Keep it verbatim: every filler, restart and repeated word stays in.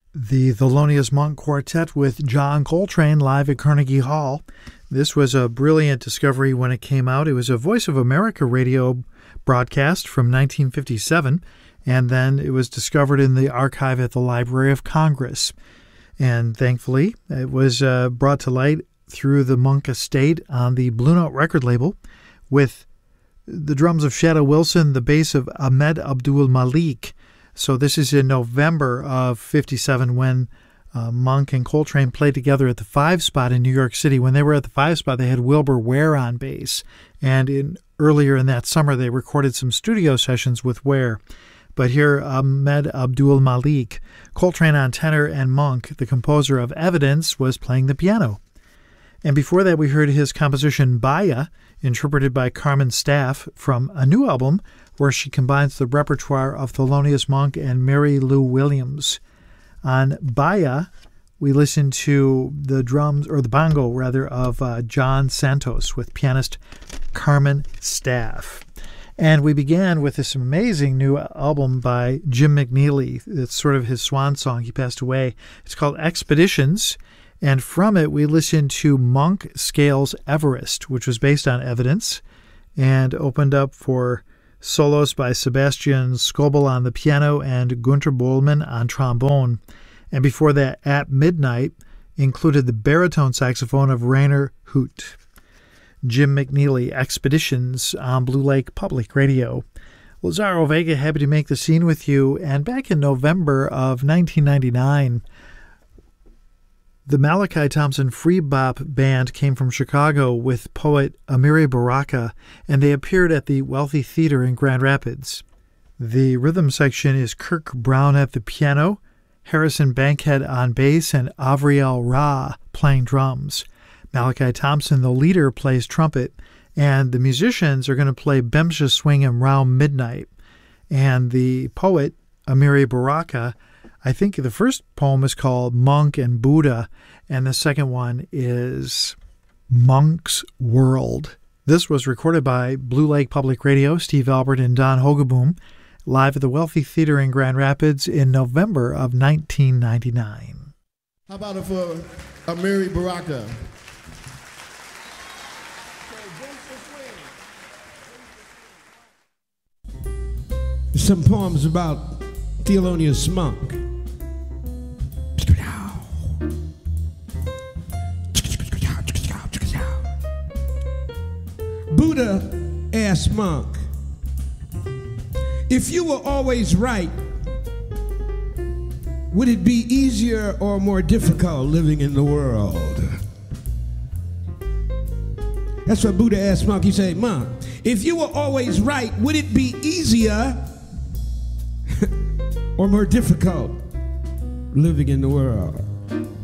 The Thelonious Monk Quartet with John Coltrane live at Carnegie Hall. This was a brilliant discovery when it came out. It was a Voice of America radio broadcast from nineteen fifty-seven, and then it was discovered in the archive at the Library of Congress. And thankfully, it was uh, brought to light through the Monk estate on the Blue Note record label with the drums of Shadow Wilson, the bass of Ahmed Abdul Malik. So this is in November of fifty-seven when uh, Monk and Coltrane played together at the Five Spot in New York City. When they were at the Five Spot, they had Wilbur Ware on bass. And in earlier in that summer, they recorded some studio sessions with Ware. But here, Ahmed Abdul Malik, Coltrane on tenor, and Monk, the composer of Evidence, was playing the piano. And before that, we heard his composition Baya, interpreted by Carmen Staff, from a new album where she combines the repertoire of Thelonious Monk and Mary Lou Williams. On Baya, we listen to the drums, or the bongo, rather, of uh, John Santos with pianist Carmen Staff. And we began with this amazing new album by Jim McNeely. It's sort of his swan song. He passed away. It's called Expeditions. And from it, we listened to Monk Scales Everest, which was based on Evidence, and opened up for solos by Sebastian Skobel on the piano and Gunter Bohlmann on trombone. And before that, At Midnight included the baritone saxophone of Rainer Hoot. Jim McNeely, Expeditions on Blue Lake Public Radio. Lazaro Vega, happy to make the scene with you. And back in November of nineteen ninety-nine, the Malachi Thompson Free Bop Band came from Chicago with poet Amiri Baraka, and they appeared at the Wealthy Theater in Grand Rapids. The rhythm section is Kirk Brown at the piano, Harrison Bankhead on bass, and Avriel Ra playing drums. Malachi Thompson, the leader, plays trumpet, and the musicians are going to play Bemsha Swing and Round Midnight. And the poet, Amiri Baraka, I think the first poem is called Monk and Buddha, and the second one is Monk's World. This was recorded by Blue Lake Public Radio, Steve Albert and Don Hogaboom, live at the Wealthy Theater in Grand Rapids in November of nineteen ninety-nine. How about it for Amiri Baraka? Some poems about Thelonious Monk. Buddha asked Monk, if you were always right, would it be easier or more difficult living in the world? That's what Buddha asked Monk. He said, Monk, if you were always right, would it be easier or more difficult living in the world?